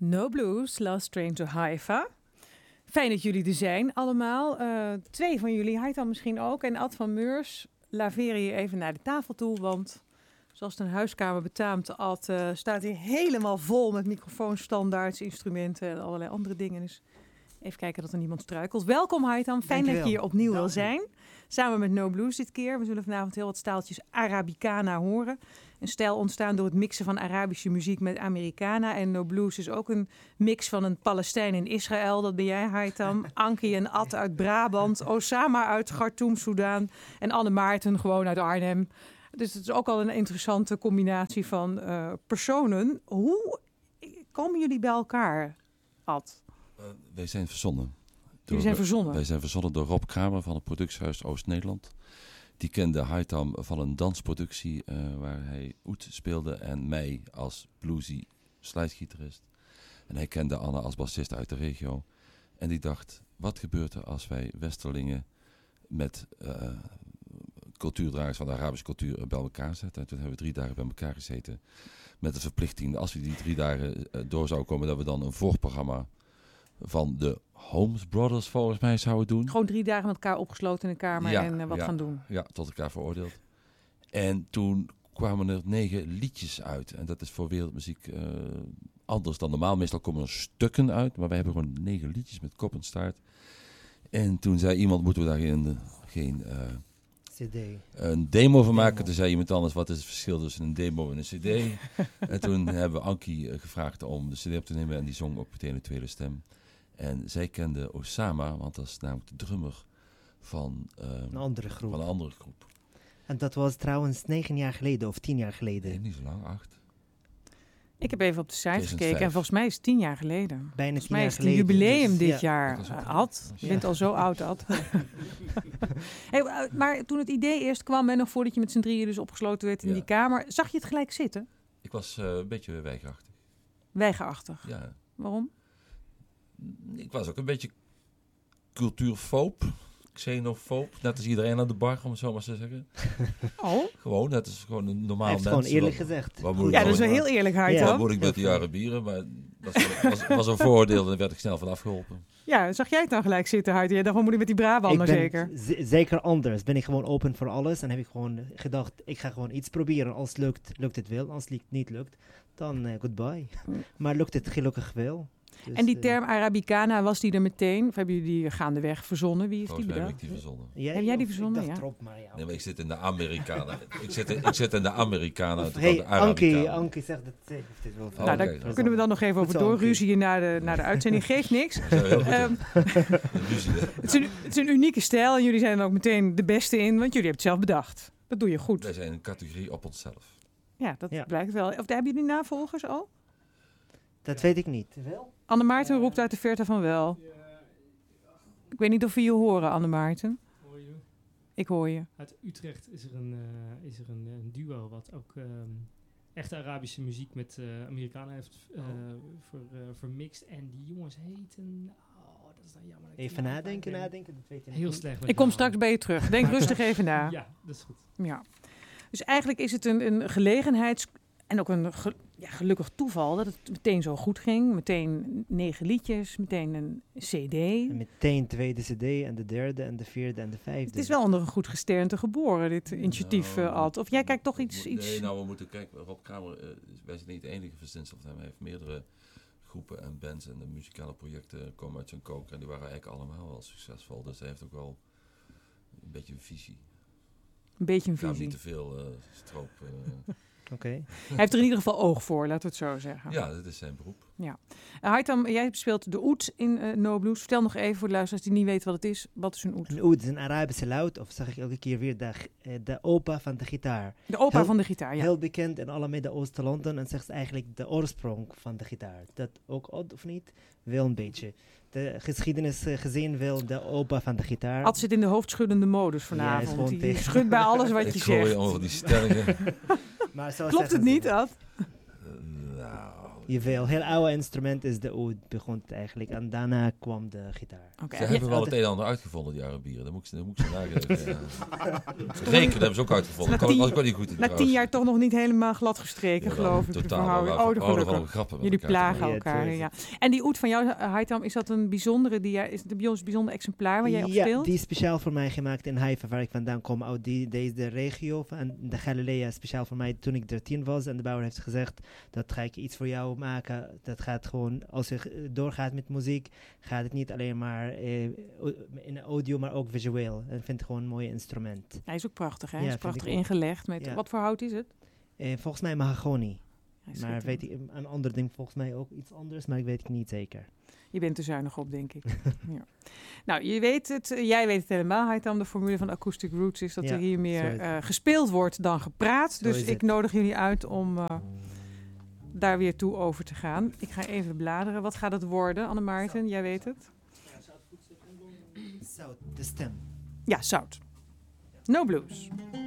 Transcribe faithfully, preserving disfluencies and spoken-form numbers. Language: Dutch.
No Blues, Last Train to Haifa. Fijn dat jullie er zijn allemaal. Uh, twee van jullie, Haitham misschien ook. En Ad van Meurs, laveer je even naar de tafel toe. Want zoals het een huiskamer betaamt, Ad, uh, staat hier helemaal vol met microfoonstandaards, instrumenten en allerlei andere dingen. Dus even kijken dat er niemand struikelt. Welkom Haitham, fijn Dankjewel. dat je hier opnieuw Dank wil zijn. Samen met No Blues dit keer. We zullen vanavond heel wat staaltjes Arabicana horen. Een stijl ontstaan door het mixen van Arabische muziek met Americana. En No Blues is ook een mix van een Palestijn in Israël. Dat ben jij, Haitham. Ankie en Ad uit Brabant. Osama uit Khartoum, Soudaan. En Anne Maarten gewoon uit Arnhem. Dus het is ook al een interessante combinatie van uh, personen. Hoe komen jullie bij elkaar, Ad? Uh, wij zijn verzonnen. Jullie zijn verzonnen? Wij zijn verzonnen door Rob Kramer van het productiehuis Oost-Nederland. Die kende Haitham van een dansproductie uh, waar hij oud speelde en mij als bluesy slidegitarist. En hij kende Anne als bassist uit de regio. En die dacht, wat gebeurt er als wij Westerlingen met uh, cultuurdragers van de Arabische cultuur bij elkaar zetten? En toen hebben we drie dagen bij elkaar gezeten met de verplichting, als we die drie dagen uh, door zouden komen, dat we dan een voorprogramma van de Holmes Brothers volgens mij zouden doen. Gewoon drie dagen met elkaar opgesloten in de kamer ja, en uh, wat ja, gaan doen. Ja, tot elkaar veroordeeld. En toen kwamen er negen liedjes uit. En dat is voor wereldmuziek uh, anders dan normaal. Meestal komen er stukken uit, maar wij hebben gewoon negen liedjes met kop en staart. En toen zei iemand, moeten we daar geen, geen uh, C D. een demo van maken? Demo. Toen zei iemand anders, wat is het verschil tussen een demo en een cd? En toen hebben we Ankie uh, gevraagd om de cd op te nemen en die zong ook meteen een tweede stem. En zij kende Osama, want dat is namelijk de drummer van, uh, een, andere groep. van een andere groep. En dat was trouwens negen jaar geleden of tien jaar geleden. Nee, niet zo lang, acht. Ik heb even op de site gekeken en volgens mij is het tien jaar geleden. Bijna volgens tien mij jaar is het een geleden. jubileum Dus, dit ja. jaar. Uh, Ad, je ja. bent al zo oud, Ad. Hey, uh, maar toen het idee eerst kwam en nog voordat je met z'n drieën dus opgesloten werd in ja. die kamer, zag je het gelijk zitten? Ik was uh, een beetje weigerachtig. Weigerachtig? Ja. Waarom? Ik was ook een beetje cultuurfoob, xenofoob. Net als iedereen aan de bar, om het zo maar te zeggen. Oh? Gewoon, net als gewoon een normaal mens. gewoon eerlijk wat, gezegd. Wat ja, dat is wel heel eerlijkheid, ja. hoor. Wat moet ik met die Arabieren, maar dat was, was, was een vooroordeel en daar werd ik snel van afgeholpen. Ja, zag jij het dan gelijk zitten, Huid? Je dacht, wat moet ik met die Brabander zeker? Z- zeker anders. Ben ik gewoon open voor alles en heb ik gewoon gedacht, ik ga gewoon iets proberen. Als het lukt, lukt het wel. Als het niet lukt, dan uh, goodbye. Maar lukt het gelukkig wel. Dus, en die term Arabicana, was die er meteen? Of hebben jullie die gaandeweg verzonnen? Wie heeft Volgens die mij bedacht? heb ik die verzonnen. Jij, heb jij die verzonnen? Ik dacht ja. erop, maar ja. Nee, maar ik zit in de Americana. ik, zit in, ik zit in de Americana. Of, hey, Ankie, Ankie zegt dat ze heeft wel. Oh, nou, daar okay. kunnen we dan nog even over doorruzien naar de, naar de uitzending. Geeft niks. um, het, is een, het is een unieke stijl en jullie zijn er ook meteen de beste in, want jullie hebben het zelf bedacht. Dat doe je goed. Wij zijn een categorie op onszelf. Ja, dat ja. blijkt wel. Of hebben jullie navolgers al? Dat weet ik niet. Wel? Anne Maarten roept uit de verte van wel. Ik weet niet of we je horen, Anne Maarten. Hoor je? Ik hoor je. Uit Utrecht is er een, uh, is er een, een duo wat ook um, echte Arabische muziek met uh, Amerikanen heeft uh, ver, uh, vermixt. En die jongens heten... Oh, dat is dan jammer. Even nadenken, nadenken. Dat weet je Heel niet. slecht. Ik kom straks bij je terug. Denk rustig even na. Ja, dat is goed. Ja. Dus eigenlijk is het een, een gelegenheids... En ook een ge, ja, gelukkig toeval dat het meteen zo goed ging. Meteen negen liedjes, meteen een cd. En meteen tweede cd en de derde en de vierde en de vijfde. Het is wel onder een goed gesternte geboren, dit initiatief, nou, uh, Ad. Of jij kijkt toch iets... iets... Nee, nou, we moeten kijken. Rob Kramer, uh, wij zijn niet de enige verzinsel van hem. Hij heeft meerdere groepen en bands en de muzikale projecten komen uit zijn koker. En die waren eigenlijk allemaal wel succesvol. Dus hij heeft ook wel een beetje een visie. Een beetje een visie. visie. Niet te veel uh, stroop... Uh, Oké. Okay. Hij heeft er in ieder geval oog voor, laten we het zo zeggen. Ja, dat is zijn beroep. Ja. Uh, Haitham, jij speelt de oud in uh, No Blues. Vertel nog even voor de luisteraars die niet weten wat het is. Wat is een oud? Een oud is een Arabische luid, of zeg ik elke keer weer, de, de opa van de gitaar. De opa heel, van de gitaar, ja. Heel bekend in alle Midden-Oosten-landen en zegt eigenlijk de oorsprong van de gitaar. Dat ook odd of niet? Wel een beetje. De geschiedenis uh, gezien wel de opa van de gitaar. Ad zit in de hoofdschuddende modus vanavond. Ja, die die schudt bij alles wat ik je zegt. Ik zegt. over die stellingen. Maar zo Klopt het niet, Ad? Uh, nou, Jawel, heel oude instrument is de oud, begon het eigenlijk. En daarna kwam de gitaar. Oké. Ze Ja, hebben wel ja, het een en ander uitgevonden, die Arabieren. Dat moet ik, dat moet ik zo nageven. Ja. Rekenen hebben ze ook uitgevonden. Na Kan ik tien- was ik wel niet goed in. Na tien jaar toch nog niet helemaal glad gestreken, Ja, geloof ik. de totaal. verhouding. We Oh, houden de we houden gelukkig. van grappen met Jullie elkaar te plagen maken. Ja, elkaar, zo ja. is En die oud van jou, Haitam, is dat een bijzondere, die jij, is het een bijzonder, bijzonder exemplaar waar jij op ja, speelt? die is speciaal voor mij gemaakt in Haifa, waar ik vandaan kom. Uit die, deze regio van de Galilea, speciaal voor mij toen ik dertien was. En de bouwer heeft gezegd, dat ga ik iets voor jou maken. Dat gaat gewoon, als je eh, doorgaat met muziek, gaat het niet alleen maar eh, o- in audio, maar ook visueel. En ik vind het gewoon een mooi instrument. Hij is ook prachtig, hè? Ja, Hij is vind prachtig ik ook. ingelegd. Met, Ja. Wat voor hout is het? Eh, volgens mij mahagoni. Hij is Maar schitterend. weet ik, een ander ding volgens mij ook iets anders, maar ik weet het niet zeker. Je bent er zuinig op, denk ik. ja. Nou, je weet het, eh, jij weet het helemaal, Haitam. De formule van Acoustic Roots is dat Ja, er hier zo meer is eh, gespeeld wordt dan gepraat. Zo dus is ik het. nodig jullie uit om eh, daar weer toe over te gaan. Ik ga even bladeren. Wat gaat het worden, Anne Maarten? Jij weet het? Zout, de stem. Ja, zout. No blues.